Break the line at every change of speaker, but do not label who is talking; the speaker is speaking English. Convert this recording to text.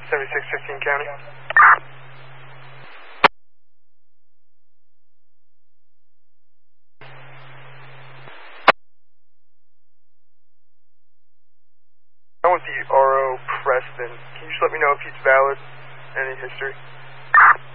7615 County. I want the RO Preston. Can you just let me know if he's valid? Any history?